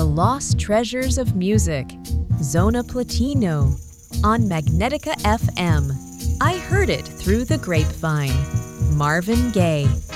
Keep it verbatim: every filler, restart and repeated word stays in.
The Lost Treasures of Music, Zona Platino, on Magnetica F M. I heard it through the grapevine. Marvin Gaye.